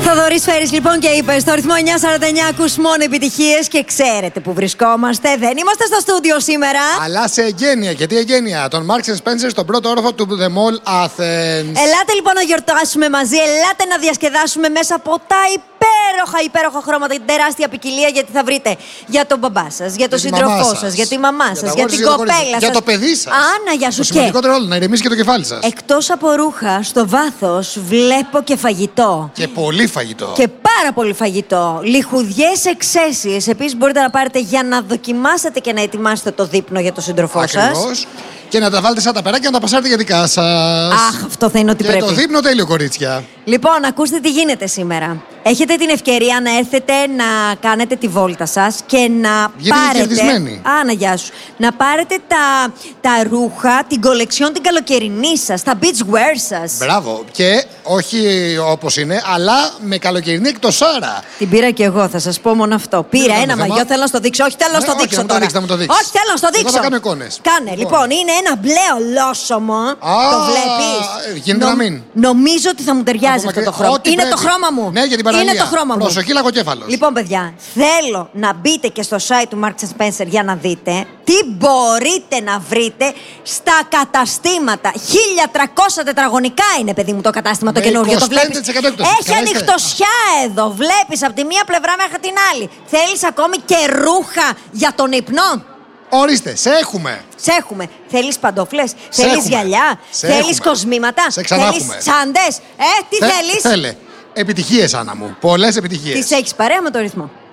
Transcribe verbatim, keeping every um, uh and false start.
Θοδωρής Φέρης λοιπόν και είπε στο ρυθμό εννιά σαράντα εννιά ακούς μόνο επιτυχίες και ξέρετε που βρισκόμαστε. Δεν είμαστε στο στούντιο σήμερα. Αλλά σε εγγένεια. Γιατί εγγένεια? Τον Marks and Spencer στον πρώτο όροφο του The Mall Athens. Ελάτε λοιπόν να γιορτάσουμε μαζί. Ελάτε να διασκεδάσουμε μέσα από τα υπέροχα, υπέροχα χρώματα. Την τεράστια ποικιλία, γιατί θα βρείτε για τον μπαμπά σας, για τον σύντροφό σας, για τη μαμά σας, για, για την κοπέλα σας. Για το παιδί σας. Άνα, για σου. Το σημαντικότερο όλο, να ηρεμήσει και το κεφάλι σας. Εκτός από ρούχα, στο βάθος βλέπω και φαγητό. Και πολύ φαγητό. Και πάρα πολύ φαγητό. Λιχουδιές εξαίσιες. Επίσης μπορείτε να πάρετε για να δοκιμάσετε και να ετοιμάσετε το δείπνο για τον σύντροφό σας. Ακριβώς. Και να τα βάλετε σαν τα περάκια και να τα πασάρετε για δικά σας. Αχ, αυτό θα είναι ό,τι και πρέπει. Και το δείπνο τέλειο, κορίτσια. Λοιπόν, ακούστε τι γίνεται σήμερα. Έχετε την ευκαιρία να έρθετε να κάνετε τη βόλτα σας και να Γίνετε πάρετε... κερδισμένοι. Άνα, γεια σου. Να πάρετε τα, τα ρούχα, την κολεξιόν την καλοκαιρινή σας, τα beach wear σας. Μπράβο. Και όχι όπως είναι, αλλά με καλοκαιρινή εκτοσάρα. Την πήρα και εγώ, θα σας πω μόνο αυτό. Πήρα ένα μαγιό, θέλω να στο δείξω. Όχι, θέλω να στο ναι, δείξω όχι, τώρα. Να το δείξεις. Όχι, θέλω να στο δείξω. Εγώ θα κάνω εικόνες. Κάνε, λοιπόν, είναι ένα μπλε ολόσωμο. Α, το βλέπεις? Γίνεται Νο, να μην. Νομίζω ότι θα μου ταιριάζει αυτό το χρώμα. Ό,τι είναι πρέπει. το χρώμα μου. Ναι, για την παραλία. Είναι το χρώμα μου. Προσοχή, λαγοκέφαλος. Λοιπόν, παιδιά, θέλω να μπείτε και στο site του Marks and Spencer για να δείτε τι μπορείτε να βρείτε στα καταστήματα. χίλια τριακόσια τετραγωνικά είναι, παιδί μου, το κατάστημα το καινούργιο. Το βλέπεις. Έχει ανοιχτοσιά εδώ. Βλέπεις από τη μία πλευρά μέχρι την άλλη. Θέλεις ακόμη και ρούχα για τον ύπνο? Ορίστε, σε έχουμε. Σε έχουμε. Θέλεις παντόφλες, Σε θέλεις έχουμε. γυαλιά, Σε θέλεις έχουμε. κοσμήματα, Σε θέλεις ξανάχουμε. τσάντες. Ε, τι Θε, θέλεις? Θέλε. Επιτυχίες, Άννα μου. Πολλές επιτυχίες. Τις έχεις παρέα με το ρυθμό.